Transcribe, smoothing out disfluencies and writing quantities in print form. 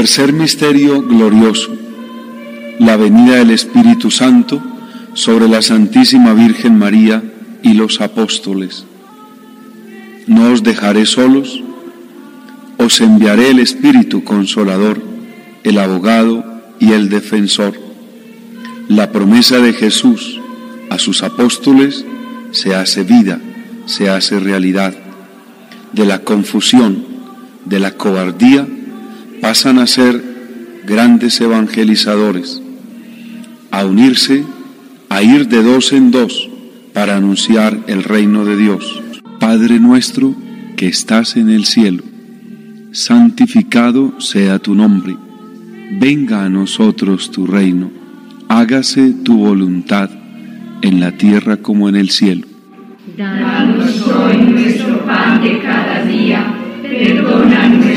Tercer misterio glorioso: la venida del Espíritu Santo sobre la Santísima Virgen María y los apóstoles. No os dejaré solos, os enviaré el Espíritu Consolador, el abogado y el defensor. La promesa de Jesús a sus apóstoles se hace vida, se hace realidad. De la confusión, de la cobardía, pasan a ser grandes evangelizadores, a unirse, a ir de dos en dos para anunciar el reino de Dios. Padre nuestro que estás en el cielo, santificado sea tu nombre. Venga a nosotros tu reino. Hágase tu voluntad en la tierra como en el cielo. Danos hoy nuestro pan de cada día. Perdona nuestras